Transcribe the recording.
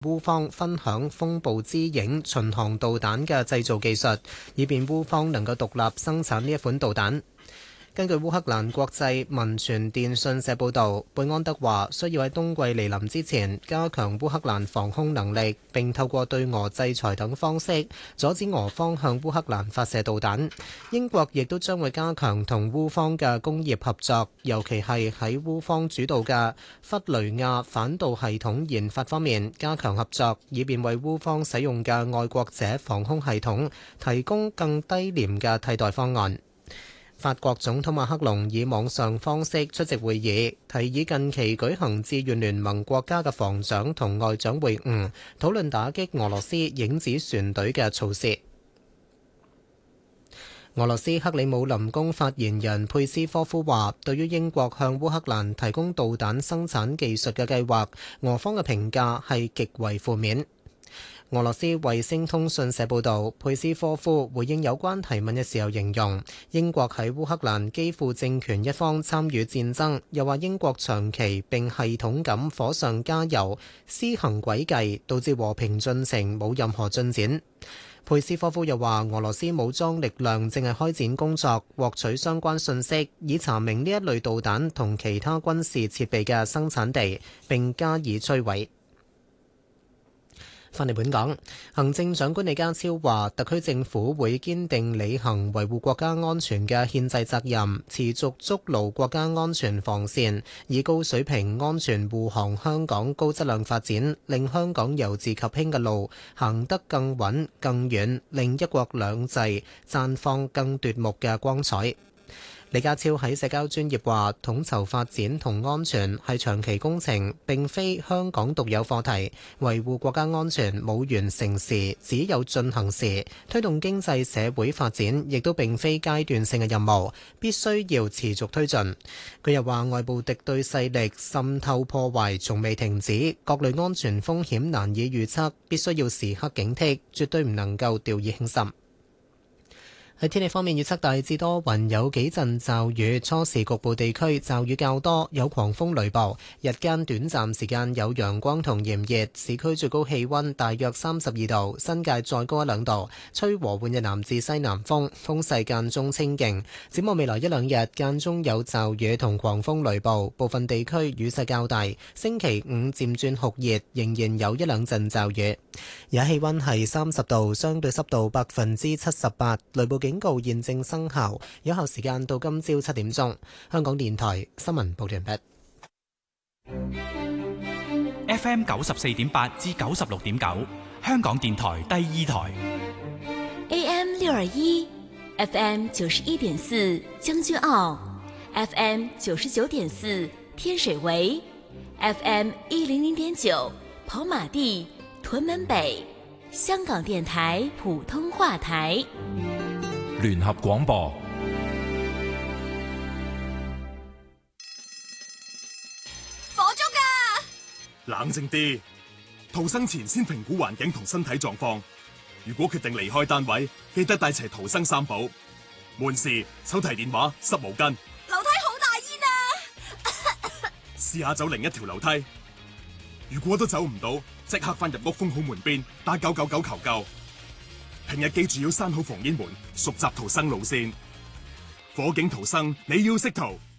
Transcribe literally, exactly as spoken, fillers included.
烏方分享風暴之影巡航導彈嘅製造技術，以便烏方能夠獨立生產呢一款導彈。根據烏克蘭國際民傳電訊社報導，貝安德話需要喺冬季嚟臨之前加強烏克蘭防空能力，並透過對俄制裁等方式阻止俄方向烏克蘭發射導彈。英國亦都將會加強同烏方嘅工業合作，尤其係喺烏方主導嘅弗雷亞反導系統研發方面加強合作，以便為烏方使用嘅愛國者防空系統提供更低廉嘅替代方案。法國總統馬克龍以網上方式出席會議，提議近期舉行志願聯盟國家嘅防長同外長會晤，討論打擊俄羅斯影子船隊嘅措施。俄羅斯克里姆林宮發言人佩斯科夫話，對於英國向烏克蘭提供導彈生產技術嘅計劃，俄方嘅評價係極為負面。俄羅斯衛星通訊社報導，佩斯科夫回應有關提問嘅時候形容，英國喺烏克蘭基輔政權一方參與戰爭，又話英國長期並系統咁火上加油，施行詭計，導致和平進程冇任何進展。佩斯科夫又話，俄羅斯武裝力量正係開展工作，獲取相關信息，以查明呢一類導彈同其他軍事設備嘅生產地，並加以摧毀。返嚟本港，行政長官李家超話，特區政府會堅定履行維護國家安全嘅憲制責任，持續築牢國家安全防線，以高水平安全護航香港高質量發展，令香港由治及興嘅路行得更穩更遠，令一國兩制綻放更奪目嘅光彩。李家超喺社交專頁話，統籌發展同安全係長期工程，並非香港獨有課題。維護國家安全冇完成時，只有進行時。推動經濟社會發展亦都並非階段性嘅任務，必須要持續推進。佢又話，外部敵對勢力滲透破壞從未停止，各類安全風險難以預測，必須要時刻警惕，絕對唔能夠掉以輕心。喺天氣方面，預測大致多雲，有幾陣驟雨，初時局部地區驟雨較多，有狂風雷暴。日間短暫時間有陽光同炎熱，市區最高氣溫大約三十二度，新界再高一兩度。吹和緩嘅南至西南風，風勢間中清勁。展望未來一兩日，間中有驟雨同狂風雷暴，部分地區雨勢較大。星期五漸轉酷熱，仍然有一兩陣驟雨。而家氣溫係三十度，相對濕度百分之七十八，雷暴警告現正生效，有效時間到今朝七點鐘。香港電台新聞報道完畢。 F M 九十四點八至九十六點九，香港電台第二台。 A M 六二一，F M 九十一點四將軍澳 ，F M 九十九點四天水圍 ，F M 一零零點九跑馬地屯門北，香港電台普通話台。 聯合廣播。 火燭啊！ 冷靜啲，逃生前先評估環境同身體狀況。如果決定離開單位，記得帶齊逃生三寶：門匙、手提電話、濕毛巾。 樓梯好大煙啊！ 試下走另一條樓梯。如果都走唔到，即刻翻入屋封好門邊，打九九九求救。平日記住要閂好防煙門，熟習逃生路線。火警逃生，你要識逃。